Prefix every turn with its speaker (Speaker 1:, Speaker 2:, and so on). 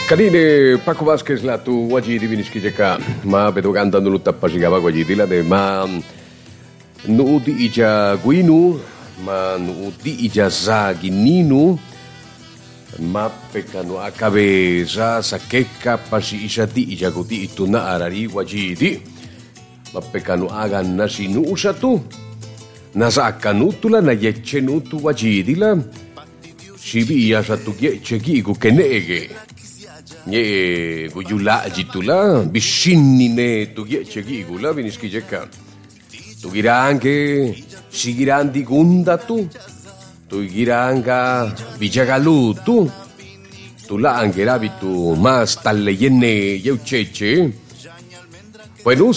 Speaker 1: Kanine Paco Vázquez la tu wajidi viniski jeka ma bedo cantando lu tappasigawa wajidi la de ma nu di ija guinu ma nu di ija zagininu ma pekanu akabeza sakeka pasi isa di ija guti itu na arari wajidi ma pekanu agan nasi nu usatu nasa akanutula na yechenutu wajidi la sibi ya satu yechegi gu kenege Nye guyula jitula bishinnine tu chegigula viniski jeka tu girange sigirandi gundatu tu giranga vijagalutu tu la angerabitu mas talleyenne yeucheche bueno